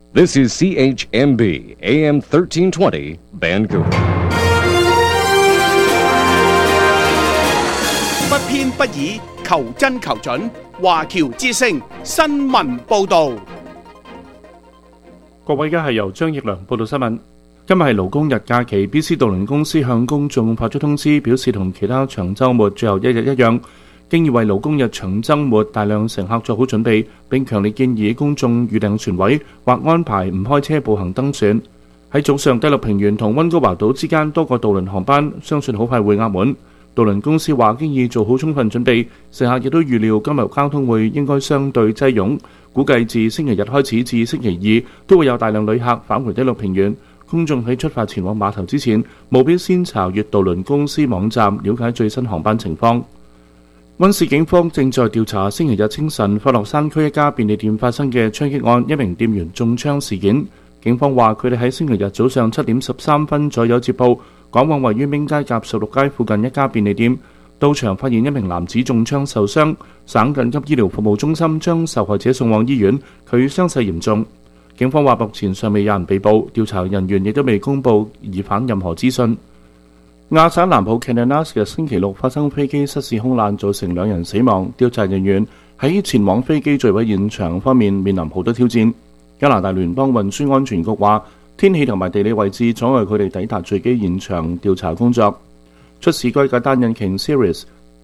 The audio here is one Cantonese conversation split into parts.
This is CHMB AM 1320 Vancouver。 不偏不倚，求真求準。華僑之聲新聞報導。 各位，而家係由張奕良報道新聞。今日係勞工日假期 ，BC 渡輪公司向公眾發出通知，表示同其他長週末最後一日一樣，經已為勞工日長週末大量乘客做好準備，並強烈建議公眾預訂船位或安排唔開車步行登船。喺早上，第六平原同溫哥華島之間多個渡輪航班，相信好快會額滿。渡輪公司話經已做好充分準備，乘客亦都預料今日交通會應該相對擠擁，估計自星期日開始至星期二都會有大量旅客返回第六平原。公眾喺出發前往碼頭之前，務必先查閱渡輪公司網站，了解最新航班情況。溫市警方正在調查星期日清晨快樂山區一家便利店發生嘅槍擊案，一名店員中槍事件。警方話佢哋喺星期日早上7點13分左右接報，趕往位於明街甲16街附近一家便利店，到場發現一名男子中槍受傷，省緊急醫療服務中心將受害者送往醫院，佢傷勢嚴重。警方話目前尚未有人被捕，調查人員亦都未公布疑犯任何資訊。亞省南部 Kananaskis 嘅星期六發生飛機失事空難，造成2人死亡。調查人員喺前往飛機墜毀現場方面面臨好多挑戰。加拿大聯邦運輸安全局話，天氣同埋地理位置阻礙佢哋抵達墜機現場調查工作。出事該架單引擎 Series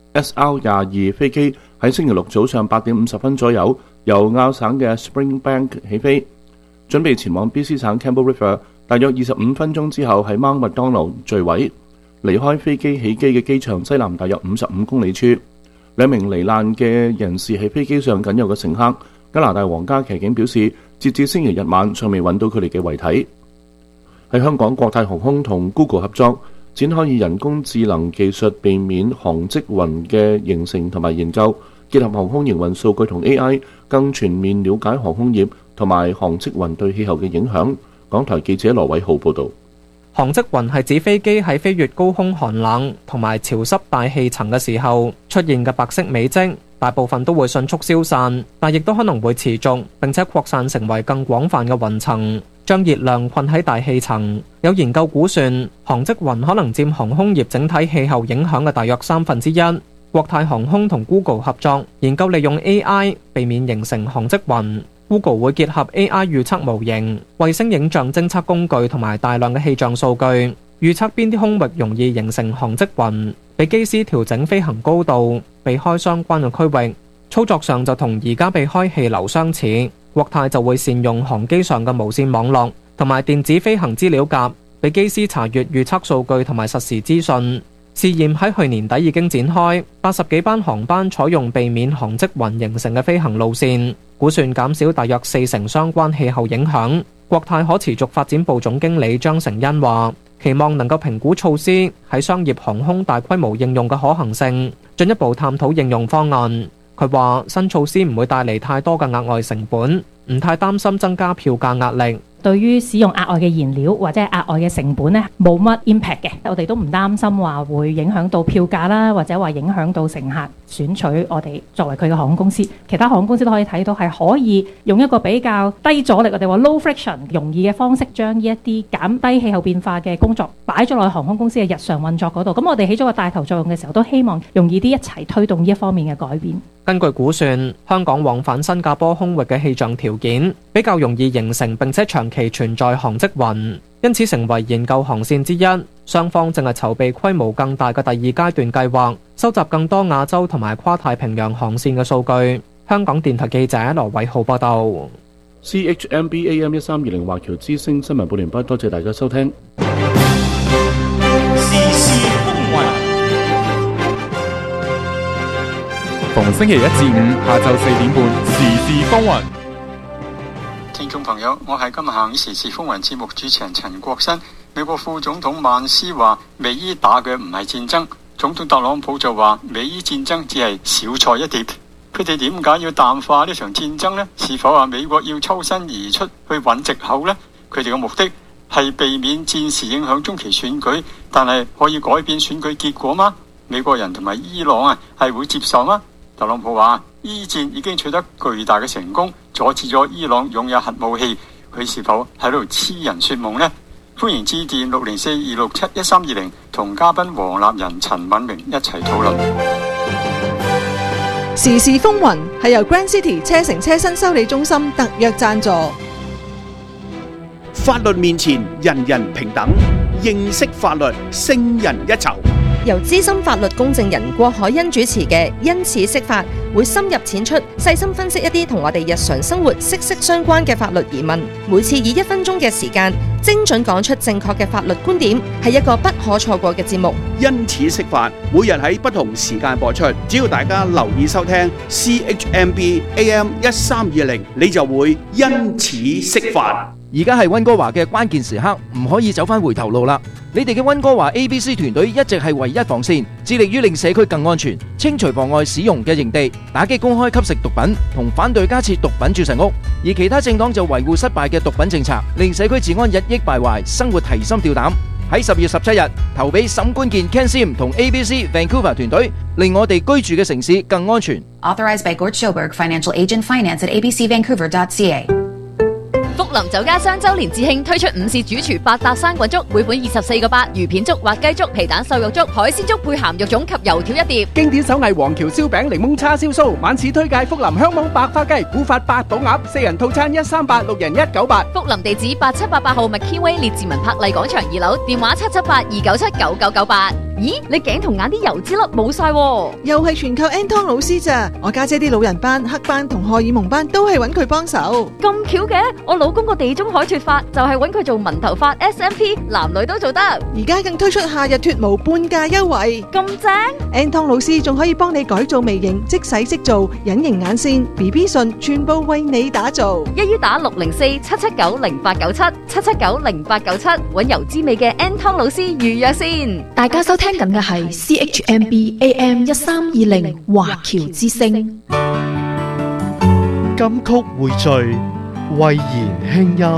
SR-22 飛機喺星期六早上8點50分左右由亞省嘅 Springbank 起飛，準備前往 BC 省 Campbell River， 大約25分鐘之後喺 Mount Macdonald 墜毀，離開飛機起機嘅機場西南大約55公里處。2名罹難嘅人士係飛機上僅有嘅乘客。加拿大皇家騎警表示，截至星期日晚尚未揾到佢哋嘅遺體。喺香港，國泰航空同 Google 合作，展開以人工智能技術避免航積雲嘅形成同埋研究，結合航空營運數據同 AI， 更全面了解航空業同埋航積雲對氣候嘅影響。港台記者羅偉浩報導。 航積雲係指飛機喺飛越高空寒冷同埋潮濕大氣層嘅時候出現嘅白色尾跡，大部分都會迅速消散，但亦都可能會持續並且擴散成為更廣泛嘅雲層，將熱量困喺大氣層。有研究估算，航積雲可能佔航空業整體氣候影響嘅大約1/3。國泰航空同 Google 合作研究利用 AI 避免形成航積雲。Google 會結合 AI 預測模型、衛星影像偵測工具同埋大量嘅氣象數據，預測邊啲空域容易形成航積雲，俾機師調整飛行高度，避開相關嘅區域。操作上就同而家避開氣流相似。國泰就會善用航機上嘅無線網絡同埋電子飛行資料夾，俾機師查閱預測數據同埋實時資訊。試驗喺去年底已經展開，80幾班航班採用避免航積雲形成嘅飛行路線，估算減少大約40%相關氣候影響。國泰可持續發展部總經理張成恩話，期望能夠評估措施喺商業航空大規模應用嘅可行性，進一步探討應用方案。佢話新措施唔會帶嚟太多嘅額外成本，唔太擔心增加票價壓力。 對於使用額外嘅燃料或者係額外嘅成本呢，冇乜 impact 嘅，我哋都唔擔心話會影響到票價啦，或者話影響到乘客選取我哋作為佢嘅航空公司。其他航空公司都可以睇到係可以用一個比較低阻力，我哋話 low friction 容易嘅方式，將呢一啲減低氣候變化嘅工作擺咗落去航空公司嘅日常運作嗰度。咁我哋起咗個帶頭作用嘅時候，都希望容易啲一齊推動呢一方面嘅改變。 根據估算，香港往返新加坡空域嘅氣象條件比較容易形成並且長期存在航積雲，因此成為研究航線之一。雙方正係籌備規模更大嘅第2階段計劃，收集更多亞洲同埋跨太平洋航線嘅數據。香港電台記者羅偉浩報道。 CHMB AM 1320華僑之聲新聞報完畢，多謝大家收聽。 時事風雲，逢星期1至5下晝4點半，時事風雲。 聽眾朋友，我係今日時事風雲節目主持人陳國新。美國副總統曼斯話，美伊打嘅唔係戰爭。總統特朗普就話，美伊戰爭只係小菜一碟。佢哋點解要淡化呢場戰爭呢？是否話美國要抽身而出去揾藉口呢？佢哋嘅目的係避免戰事影響中期選舉，但係可以改變選舉結果嗎？美國人同埋伊朗係會接受嗎？特朗普話，伊戰已經取得巨大嘅成功，阻止咗伊朗擁有核武器。 佢是否喺度痴人說夢呢？歡迎致電604-267-1320，同嘉賓黃立仁、陳敏明一齊討論。 時事風雲係由 Grand City 車城車身修理中心特約贊助。 法律面前人人平等，認識法律勝人一籌。 由資深法律公證人郭海欣主持嘅因此釋法，會深入淺出，細心分析一啲同我哋日常生活息息相關嘅法律疑問。每次以1分鐘嘅時間，精準講出正確嘅法律觀點，係一個不可錯過嘅節目。 因此釋法，每日喺不同時間播出，只要大家留意收聽 CHMB AM 1320，你就會因此釋法。 而家係溫哥華嘅關鍵時刻，唔可以走返回頭路啦！你哋嘅溫哥華 ABC 團隊一直係唯一防線，致力於令社區更安全，清除妨礙使用嘅營地，打擊公開吸食毒品，同反對加設毒品注射屋。而其他政黨就維護失敗嘅毒品政策，令社區治安日益敗壞，生活提心吊膽。喺10月17日投俾沈官健 Ken Sim 同 ABC Vancouver 團隊，令我哋居住嘅城市更安全。 Authorized by Gord Schoberg, Financial Agent Finance at abcvancouver.ca。 福林酒家雙周年致慶推出午市主廚百搭生滾粥，每款24個8，魚片粥、滑雞粥、皮蛋瘦肉粥、海鮮粥配鹹肉粽及油條一碟。 經典手藝黃橋燒餅、檸檬叉燒酥，晚市推介福林香網白花雞、古法八寶鴨，4人套餐138，6人198。 福林地址8788號 McKinway 列治文柏麗廣場2樓，電話778-297-9998。咦，你頸同眼啲油脂粒冇晒喎？ 又係全靠 Anton 老師咋？我家姐啲老人斑、黑斑同荷爾蒙斑都係揾佢幫手。 咁巧嘅，我老公個地中海脫髮就係揾佢做紋頭髮 SMP， 男女都做得。 而家更推出夏日脫毛半價優惠， 咁正 ！Anton 老師仲可以幫你改造眉形、即洗即做、隱形眼線、BB 唇，全部為你打造。 一於打604-779-0897，779-0897，揾油脂味嘅 Anton 老師預約先。 大家收聽緊嘅係 CHMB AM 1320華僑之聲。 金曲匯聚，慧言輕音。